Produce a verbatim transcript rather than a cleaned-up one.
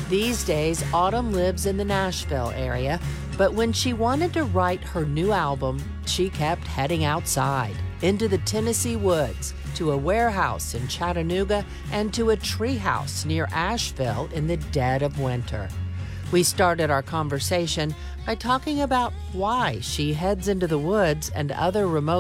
These days, Autumn lives in the Nashville area, but when she wanted to write her new album, she kept heading outside, into the Tennessee woods, to a warehouse in Chattanooga, and to a treehouse near Asheville in the dead of winter. We started our conversation by talking about why she heads into the woods and other remote